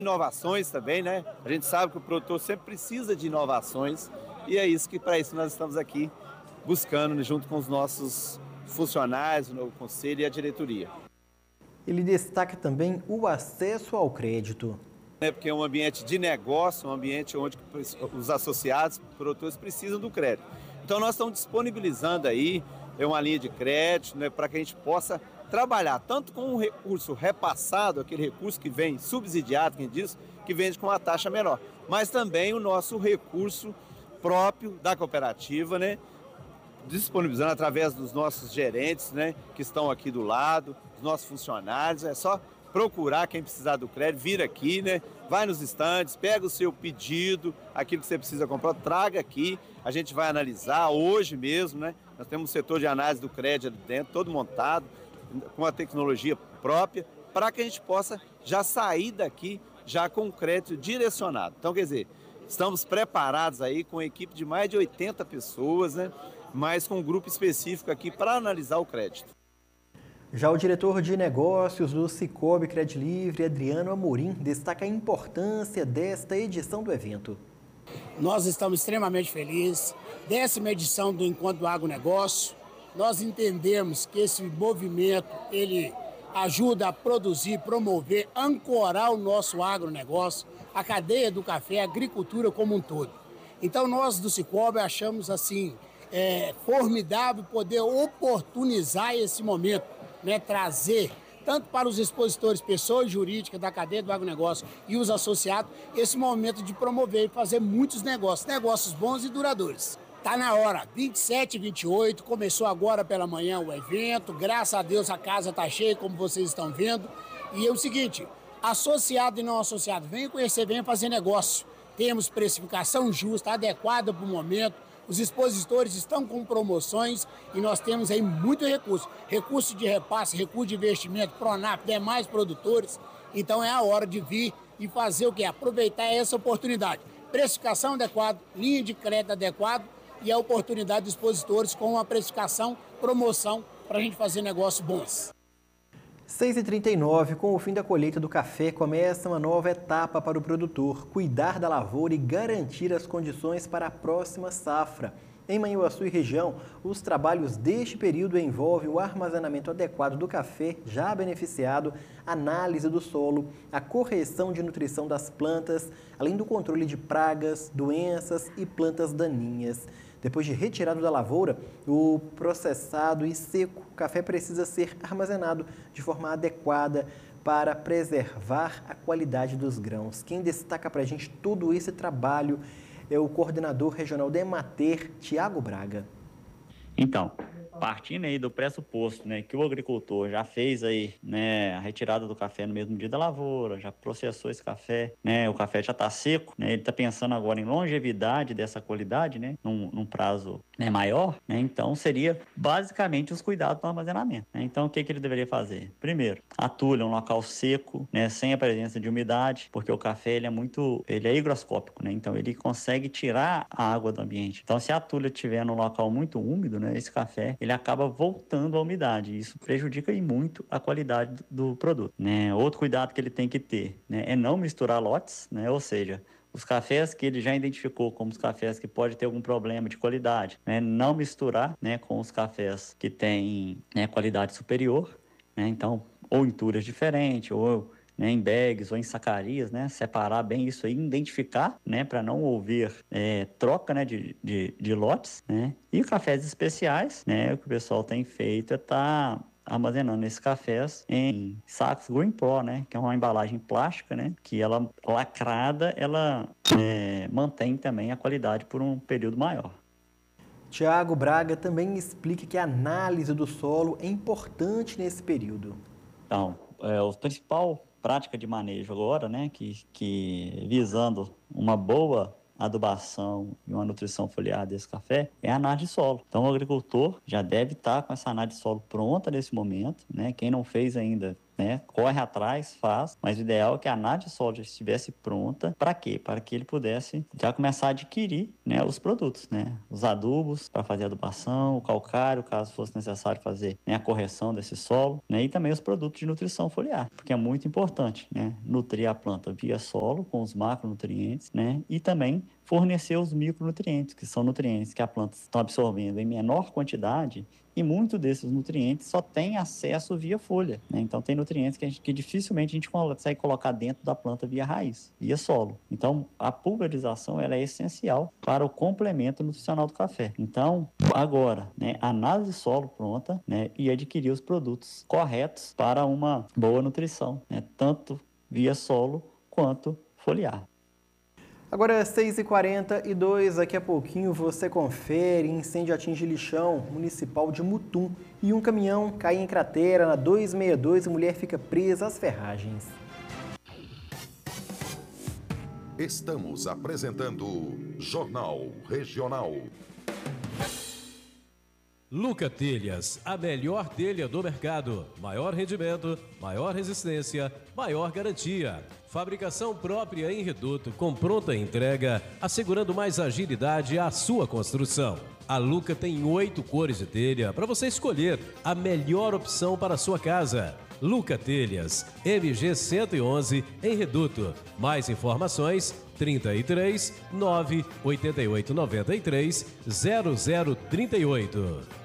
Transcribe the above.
Inovações também, né? A gente sabe que o produtor sempre precisa de inovações e é isso que para isso nós estamos aqui buscando, né, junto com os nossos funcionários, o novo conselho e a diretoria. Ele destaca também o acesso ao crédito. Porque é um ambiente de negócio, um ambiente onde os associados, produtores precisam do crédito. Então nós estamos disponibilizando aí uma linha de crédito, né, para que a gente possa trabalhar tanto com um recurso repassado, aquele recurso que vem subsidiado, quem diz, que vende com uma taxa menor, mas também o nosso recurso próprio da cooperativa, né, disponibilizando através dos nossos gerentes, né, que estão aqui do lado, dos nossos funcionários. É só procurar quem precisar do crédito, vir aqui, né, vai nos estandes, pega o seu pedido, aquilo que você precisa comprar, traga aqui, a gente vai analisar hoje mesmo, né, nós temos um setor de análise do crédito ali dentro, todo montado, com a tecnologia própria, para que a gente possa já sair daqui já com o crédito direcionado. Então, quer dizer, estamos preparados aí com uma equipe de mais de 80 pessoas, né, mas com um grupo específico aqui para analisar o crédito. Já o diretor de negócios do Sicoob Crédito Livre, Adriano Amorim, destaca a importância desta edição do evento. Nós estamos extremamente felizes. 10ª edição do Encontro do Agronegócio. Nós entendemos que esse movimento, ele ajuda a produzir, promover, ancorar o nosso agronegócio, a cadeia do café, a agricultura como um todo. Então nós do Sicoob achamos assim, formidável poder oportunizar esse momento, né, trazer tanto para os expositores, pessoas jurídicas da cadeia do agronegócio e os associados, esse momento de promover e fazer muitos negócios bons e duradouros. Está na hora, 27 e 28, começou agora pela manhã o evento, graças a Deus a casa está cheia, como vocês estão vendo. E é o seguinte, associado e não associado, venha conhecer, venha fazer negócio. Temos precificação justa, adequada para o momento, os expositores estão com promoções e nós temos aí muito recurso. Recurso de repasse, recurso de investimento, Pronaf, demais produtores. Então é a hora de vir e fazer o quê? Aproveitar essa oportunidade. Precificação adequada, linha de crédito adequada e a oportunidade dos expositores com uma precificação, promoção para a gente fazer negócios bons. 6h39, com o fim da colheita do café, começa uma nova etapa para o produtor, cuidar da lavoura e garantir as condições para a próxima safra. Em Manhuaçu e região, os trabalhos deste período envolvem o armazenamento adequado do café já beneficiado, análise do solo, a correção de nutrição das plantas, além do controle de pragas, doenças e plantas daninhas. Depois de retirado da lavoura, o processado e seco, o café precisa ser armazenado de forma adequada para preservar a qualidade dos grãos. Quem destaca para a gente todo esse trabalho é o coordenador regional da Emater, Tiago Braga. Então, partindo aí do pressuposto, né, que o agricultor já fez aí, né, a retirada do café no mesmo dia da lavoura, já processou esse café, né, o café já está seco, né, ele está pensando agora em longevidade dessa qualidade, né, num prazo, né, maior, né, então seria basicamente os cuidados do armazenamento, né. Então o que ele deveria fazer? Primeiro, atulha um local seco, né, sem a presença de umidade, porque o café ele é higroscópico, né, então ele consegue tirar a água do ambiente. Então se a atulha estiver num local muito úmido, né, esse café ele acaba voltando à umidade. Isso prejudica muito a qualidade do produto, né? Outro cuidado que ele tem que ter, né, é não misturar lotes, né? Ou seja, os cafés que ele já identificou como os cafés que pode ter algum problema de qualidade, né, não misturar, né, com os cafés que têm, né, qualidade superior, né? Então, ou em turas diferentes, ou, né, em bags ou em sacarias, né, separar bem isso aí, identificar, né, para não haver troca, né, de lotes, né, e cafés especiais, né, o que o pessoal tem feito é armazenando esses cafés em sacos Green Pro, né, que é uma embalagem plástica, né, que ela lacrada, ela mantém também a qualidade por um período maior. Tiago Braga também explica que a análise do solo é importante nesse período. Então, o principal prática de manejo agora, né, que visando uma boa adubação e uma nutrição foliar desse café, é a análise de solo. Então, o agricultor já deve estar com essa análise de solo pronta nesse momento, né, quem não fez ainda, né, corre atrás, faz, mas o ideal é que a análise de solo já estivesse pronta. Para quê? Para que ele pudesse já começar a adquirir, né, os produtos, né, os adubos para fazer adubação, o calcário, caso fosse necessário fazer, né, a correção desse solo, né, e também os produtos de nutrição foliar, porque é muito importante, né, nutrir a planta via solo com os macronutrientes, né, e também fornecer os micronutrientes, que são nutrientes que a planta está absorvendo em menor quantidade, e muitos desses nutrientes só tem acesso via folha, né? Então tem nutrientes que dificilmente a gente consegue colocar dentro da planta via raiz, via solo. Então a pulverização ela é essencial para o complemento nutricional do café. Então agora, né, análise de solo pronta, né, e adquirir os produtos corretos para uma boa nutrição, né, tanto via solo quanto foliar. Agora é 6h42, daqui a pouquinho você confere: incêndio atinge lixão municipal de Mutum e um caminhão cai em cratera na 262 e mulher fica presa às ferragens. Estamos apresentando Jornal Regional. Luca Telhas, a melhor telha do mercado. Maior rendimento, maior resistência, maior garantia. Fabricação própria em Reduto, com pronta entrega, assegurando mais agilidade à sua construção. A Luca tem 8 cores de telha para você escolher a melhor opção para a sua casa. Luca Telhas, MG 111 em Reduto. Mais informações 33 9 88 93 0038.